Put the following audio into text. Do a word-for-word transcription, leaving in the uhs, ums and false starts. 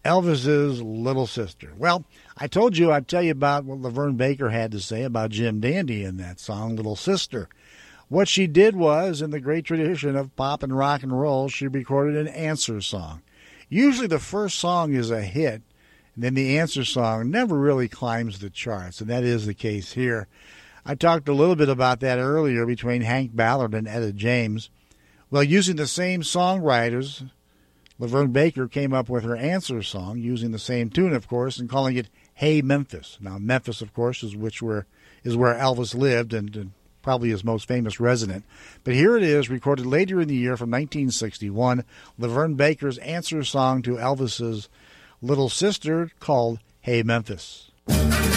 Elvis's Little Sister. Well, I told you I'd tell you about what Laverne Baker had to say about Jim Dandy in that song, Little Sister. What she did was, in the great tradition of pop and rock and roll, she recorded an answer song. Usually the first song is a hit, and then the answer song never really climbs the charts, and that is the case here. I talked a little bit about that earlier between Hank Ballard and Etta James. Well, using the same songwriters, Laverne Baker came up with her answer song, using the same tune, of course, and calling it Hey Memphis. Now, Memphis, of course, is which were, is where Elvis lived and, and probably his most famous resident. But here it is, recorded later in the year from nineteen sixty-one, Laverne Baker's answer song to Elvis's Little Sister, called Hey Memphis.